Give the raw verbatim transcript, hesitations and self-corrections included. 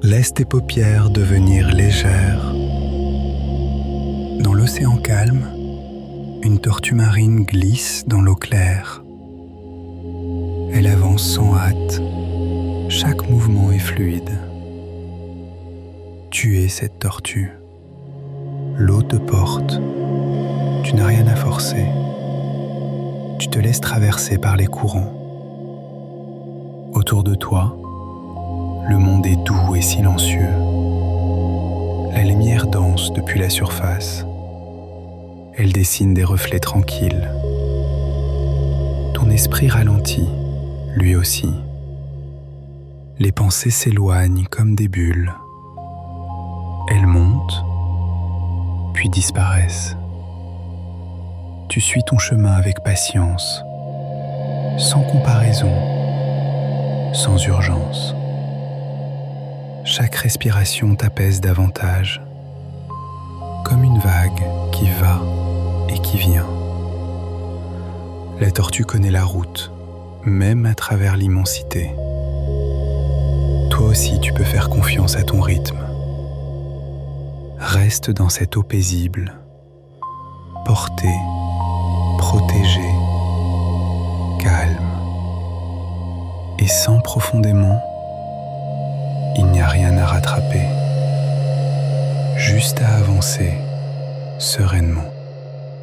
Laisse tes paupières devenir légères. Dans l'océan calme, une tortue marine glisse dans l'eau claire. Elle avance sans hâte. Chaque mouvement est fluide. Tu es cette tortue. L'eau te porte. Tu n'as rien à forcer. Tu te laisses traverser par les courants. Autour de toi, le monde est doux et silencieux. La lumière danse depuis la surface. Elle dessine des reflets tranquilles. Ton esprit ralentit, lui aussi. Les pensées s'éloignent comme des bulles. Elles montent, puis disparaissent. Tu suis ton chemin avec patience, sans comparaison, sans urgence. Chaque respiration t'apaise davantage, comme une vague qui va et qui vient. La tortue connaît la route, même à travers l'immensité. Toi aussi, tu peux faire confiance à ton rythme. Reste dans cette eau paisible, porté, protégé, calme. Et sens profondément, il n'y a rien à rattraper, juste à avancer sereinement.